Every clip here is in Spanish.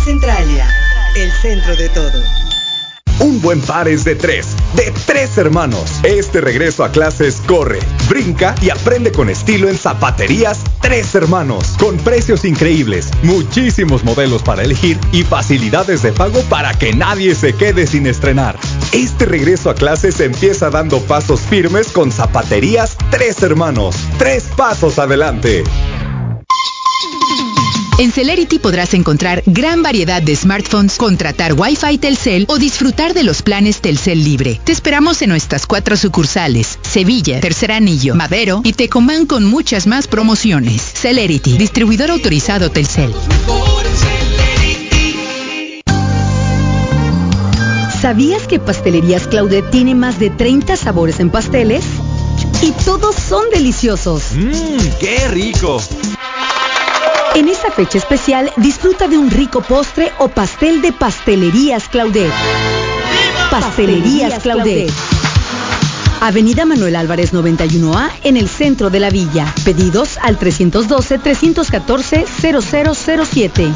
Centralia, el centro de todo. Un buen par es de tres hermanos. Este regreso a clases corre, brinca y aprende con estilo en Zapaterías Tres Hermanos. Con precios increíbles, muchísimos modelos para elegir y facilidades de pago para que nadie se quede sin estrenar. Este regreso a clases empieza dando pasos firmes con Zapaterías Tres Hermanos. 3 pasos adelante. En Celerity podrás encontrar gran variedad de smartphones, contratar Wi-Fi Telcel o disfrutar de los planes Telcel Libre. Te esperamos en nuestras 4 sucursales: Sevilla, Tercer Anillo, Madero y Tecomán, con muchas más promociones. Celerity, distribuidor autorizado Telcel. ¿Sabías que Pastelerías Claudet tiene más de 30 sabores en pasteles? Y todos son deliciosos. ¡Qué rico! En esta fecha especial, disfruta de un rico postre o pastel de Pastelerías Claudet. Pastelerías Claudet. Avenida Manuel Álvarez 91A, en el centro de la villa. Pedidos al 312-314-0007.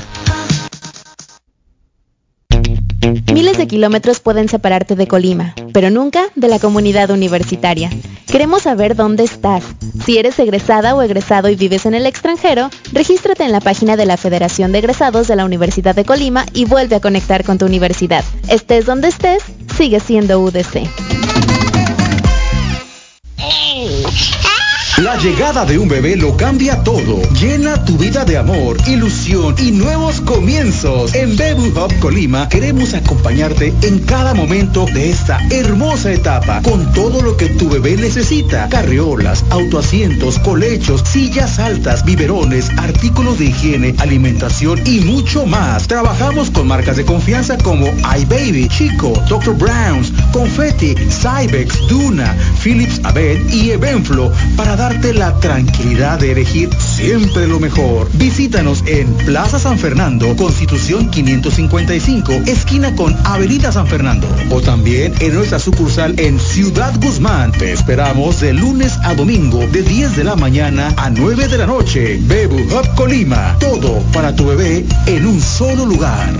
Miles de kilómetros pueden separarte de Colima, pero nunca de la comunidad universitaria. Queremos saber dónde estás. Si eres egresada o egresado y vives en el extranjero, regístrate en la página de la Federación de Egresados de la Universidad de Colima y vuelve a conectar con tu universidad. Estés donde estés, sigue siendo UDC. La llegada de un bebé lo cambia todo. Llena tu vida de amor, ilusión y nuevos comienzos. En Baby Hub Colima queremos acompañarte en cada momento de esta hermosa etapa con todo lo que tu bebé necesita: carriolas, autoasientos, colechos, sillas altas, biberones, artículos de higiene, alimentación y mucho más. Trabajamos con marcas de confianza como iBaby, Chico, Dr. Brown's, Confetti, Cybex, Duna, Philips Aved y Evenflo para darte la tranquilidad de elegir siempre lo mejor. Visítanos en Plaza San Fernando, Constitución 555, esquina con Avenida San Fernando, o también en nuestra sucursal en Ciudad Guzmán. Te esperamos de lunes a domingo de 10 de la mañana a 9 de la noche. Baby Hub Colima, todo para tu bebé en un solo lugar.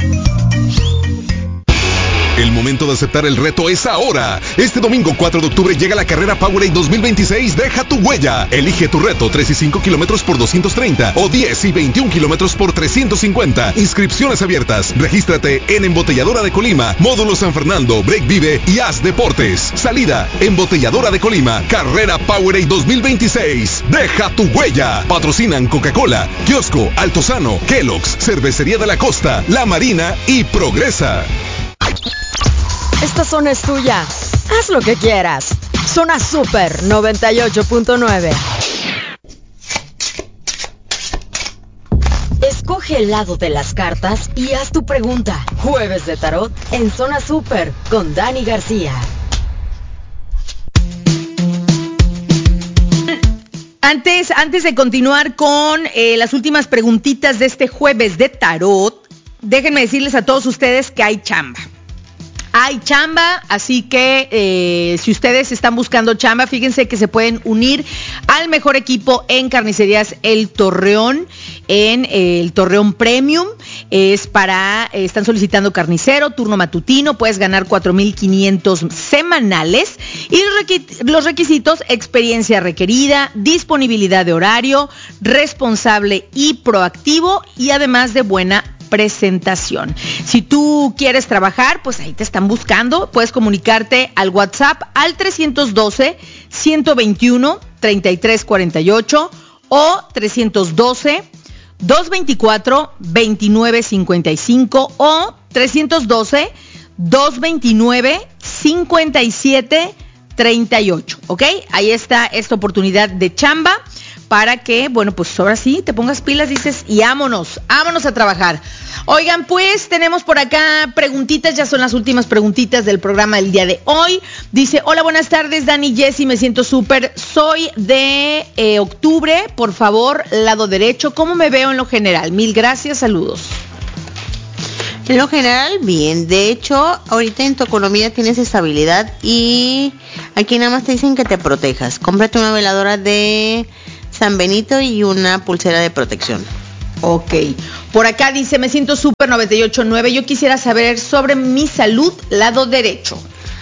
El momento de aceptar el reto es ahora. Este domingo 4 de octubre llega la carrera Powerade 2026. Deja tu huella. Elige tu reto: 3 y 5 kilómetros por 230 o 10 y 21 kilómetros por 350. Inscripciones abiertas. Regístrate en Embotelladora de Colima, Módulo San Fernando, Break Vive y Haz Deportes. Salida: Embotelladora de Colima. Carrera Powerade 2026. Deja tu huella. Patrocinan Coca-Cola, Kiosco, Altozano, Kellogg's, Cervecería de la Costa, La Marina y Progresa. Esta zona es tuya. Haz lo que quieras. Zona Super 98.9. Escoge el lado de las cartas y haz tu pregunta. Jueves de Tarot en Zona Super con Dani García. Antes de continuar con las últimas preguntitas de este Jueves de Tarot, déjenme decirles a todos ustedes que hay chamba. Hay chamba, así que si ustedes están buscando chamba, fíjense que se pueden unir al mejor equipo en Carnicerías El Torreón, en el Torreón Premium. Están solicitando carnicero, turno matutino, puedes ganar 4,500 semanales. Y los requisitos: experiencia requerida, disponibilidad de horario, responsable y proactivo, y además de buena presentación. Si tú quieres trabajar, pues ahí te están buscando. Puedes comunicarte al WhatsApp al 312-121-3348 o 312-224-2955 o 312-229-5738. ¿Ok? Ahí está esta oportunidad de chamba para que, bueno, pues ahora sí te pongas pilas, dices, y vámonos a trabajar. Oigan, pues tenemos por acá preguntitas, ya son las últimas preguntitas del programa del día de hoy. Dice: hola, buenas tardes, Dani, Jessy, me siento súper. Soy de octubre, por favor, lado derecho. ¿Cómo me veo en lo general? Mil gracias, saludos. En lo general, bien. De hecho, ahorita en tu economía tienes estabilidad y aquí nada más te dicen que te protejas. Cómprate una veladora de San Benito y una pulsera de protección. Ok, Por acá dice, me siento súper 98.9. Yo quisiera saber sobre mi salud, lado derecho.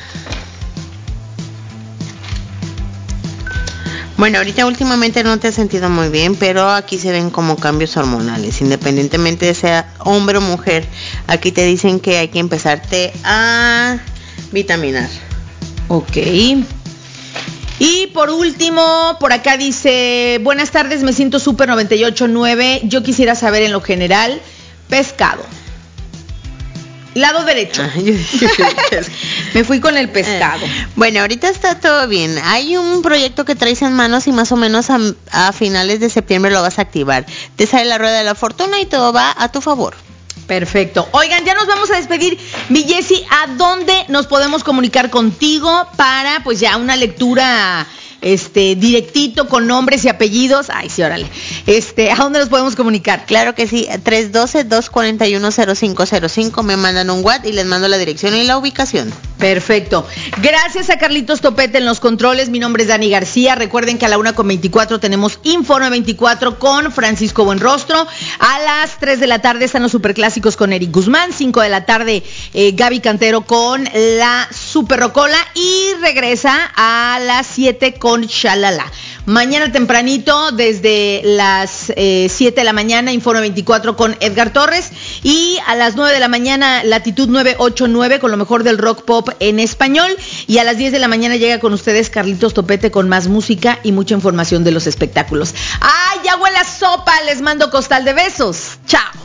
Bueno, ahorita últimamente no te has sentido muy bien, pero aquí se ven como cambios hormonales, independientemente de sea hombre o mujer. Aquí te dicen que hay que empezarte a vitaminar. Ok. Y por último, por acá dice, buenas tardes, me siento súper 98.9. Yo quisiera saber en lo general, pescado. Lado derecho. Me fui con el pescado. Bueno, ahorita está todo bien. Hay un proyecto que traes en manos y más o menos a finales de septiembre lo vas a activar. Te sale la rueda de la fortuna y todo va a tu favor. Perfecto. Oigan, ya nos vamos a despedir. Mi Jessy, ¿a dónde nos podemos comunicar contigo para, pues ya, una lectura directito con nombres y apellidos? Ay, sí, órale. ¿A dónde nos podemos comunicar? Claro que sí, 312-241-0505. Me mandan un WhatsApp y les mando la dirección y la ubicación. Perfecto. Gracias a Carlitos Topete en los controles. Mi nombre es Dani García. Recuerden que a la 1:24 tenemos Informe 24 con Francisco Buenrostro. A las 3 de la tarde están los superclásicos con Eric Guzmán. 5 de la tarde Gaby Cantero con la Super Rocola. Y regresa a las 7 con Shalala. Mañana tempranito, desde las 7 de la mañana, Informe 24 con Edgar Torres. Y a las 9 de la mañana, Latitud 989 con lo mejor del rock pop en español. Y a las 10 de la mañana llega con ustedes Carlitos Topete con más música y mucha información de los espectáculos. ¡Ay, ya huele a sopa! Les mando costal de besos. ¡Chao!